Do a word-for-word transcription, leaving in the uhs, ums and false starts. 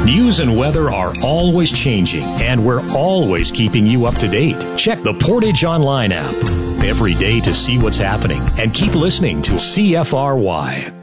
News and weather are always changing, and we're always keeping you up to date. Check the Portage Online app every day to see what's happening, and keep listening to C F R Y.